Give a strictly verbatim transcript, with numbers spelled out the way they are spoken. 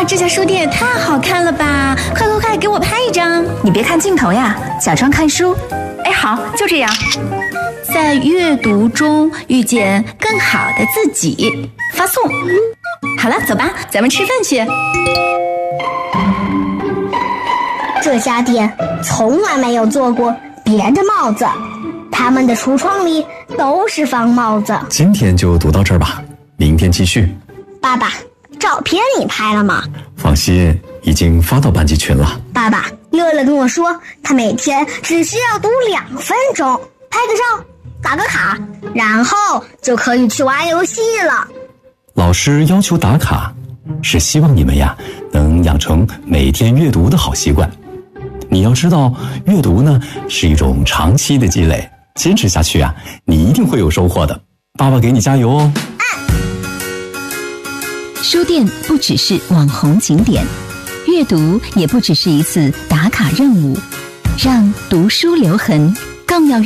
哇，这家书店也太好看了吧！快快快，给我拍一张！ 你别看镜头呀，假装看书。哎，好，就这样。 在阅读中遇见更好的自己，发送。好了，走吧，咱们吃饭去。 这家店从来没有做过别的帽子，他们的橱窗里都是方帽子。 今天就读到这儿吧，明天继续。 爸爸，照片你拍了吗？ 放心，已经发到班级群了。 爸爸，乐乐跟我说，他每天只需要读两分钟，拍个照，打个卡，然后就可以去玩游戏了。 老师要求打卡，是希望你们呀能养成每天阅读的好习惯。你要知道，阅读呢是一种长期的积累，坚持下去啊，你一定会有收获的。爸爸给你加油哦！ 书店不只是网红景点，阅读也不只是一次打卡任务，让读书留痕，更要